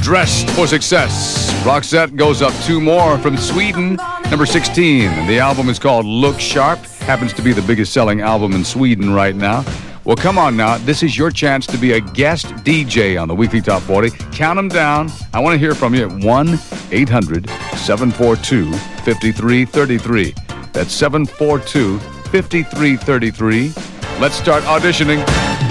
Dressed for Success. Roxette goes up 2 more from Sweden, number 16. The album is called Look Sharp. Happens to be the biggest selling album in Sweden right now. Well, come on now. This is your chance to be a guest DJ on the Weekly Top 40. Count them down. I want to hear from you at 1-800-742-5333. That's 742-5333. Let's start auditioning.